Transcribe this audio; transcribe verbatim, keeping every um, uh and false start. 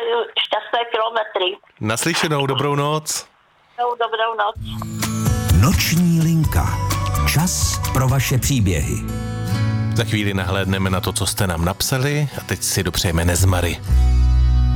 přeju šťastné kilometry. Naslyšenou, dobrou noc. No, dobrou noc. Noční linka. Čas pro vaše příběhy. Za chvíli nahlédneme na to, co jste nám napsali a teď si dopřejeme nezmary.